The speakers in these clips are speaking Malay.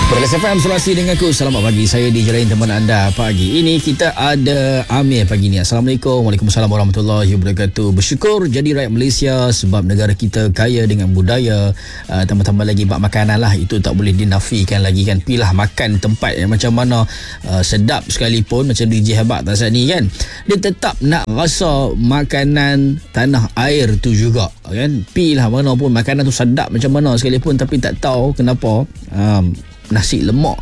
Perlis FM Sulawesi dengan aku. Selamat pagi. Saya DJ Rain, teman anda pagi ini. Kita ada Amir pagi ni. Assalamualaikum. Waalaikumsalam warahmatullahi wabarakatuh. Bersyukur jadi rakyat Malaysia sebab negara kita kaya dengan budaya. Tambah-tambah lagi bab makanan lah. Itu tak boleh dinafikan lagi kan. Pilah makan tempat yang macam mana sedap sekalipun, macam DJ Hebat tak saat ni kan, dia tetap nak rasa makanan tanah air tu juga kan. Pilah mana pun makanan tu sedap macam mana sekalipun, tapi tak tahu kenapa nasi lemak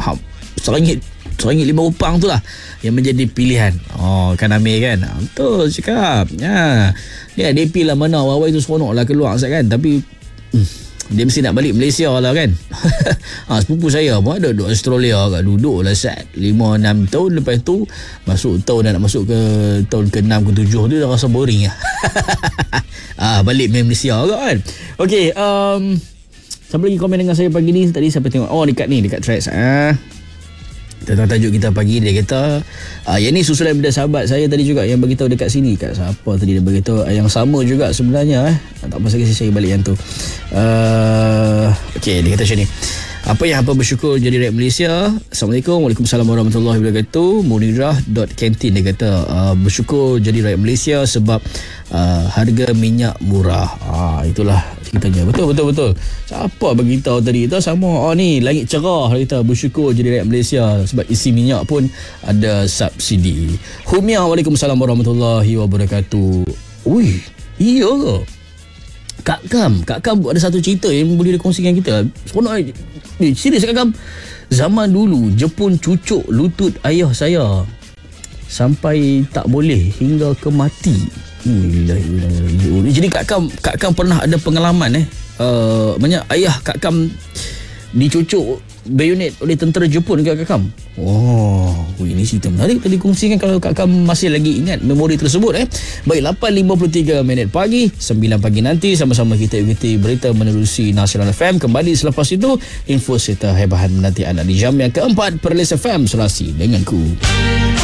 RM1.5 tu lah yang menjadi pilihan. Kan Amir kan? Betul cakap. Dia pilih mana awal itu seronok lah keluar kan. Tapi dia mesti nak balik Malaysia lah kan. Sepupu saya pun ada duduk Australia kat, duduk lah set 5-6 tahun. Lepas tu masuk tahun nak masuk ke tahun ke-6 ke-7 tu dah rasa boring lah. Balik Malaysia kan. Okey, siapa lagi komen dengan saya pagi ni? Tadi siapa tengok? Dekat Threads. Tentang tajuk kita pagi, dia kata yang ni susulan daripada sahabat saya tadi juga yang beritahu dekat sini. Kat siapa tadi dia beritahu yang sama juga sebenarnya. Tak pasal kasi saya balik yang tu. Okey, dia kata macam ni. Apa yang hampa bersyukur jadi rakyat Malaysia. Assalamualaikum. Waalaikumsalam warahmatullahi wabarakatuh. Munirah.canteen dia kata bersyukur jadi rakyat Malaysia sebab harga minyak murah. Itulah ceritanya. Betul. Siapa beritahu tadi? Itu sama. Ni langit cerah kita bersyukur jadi rakyat Malaysia sebab isi minyak pun ada subsidi. Humia, Waalaikumsalam warahmatullahi wabarakatuh. Ui, iya ke? Kak Kam ada satu cerita yang boleh dikongsikan kita. Seronok. Serius Kak Kam. Zaman dulu Jepun cucuk lutut ayah saya sampai tak boleh hingga ke mati. Jadi Kak Kam pernah ada pengalaman banyak ayah Kak Kam dicucuk bayonet oleh tentera Jepun ke Kak Kam. Ini cerita menarik tadi kongsikan kalau Kak Kam masih lagi ingat memori tersebut. Baik, 8.53 minit pagi, 9 pagi nanti sama-sama kita ikuti berita menerusi Nasional FM. Kembali selepas itu info serta hebahan menanti anda di jam yang keempat Perlis FM Sulawesi denganku.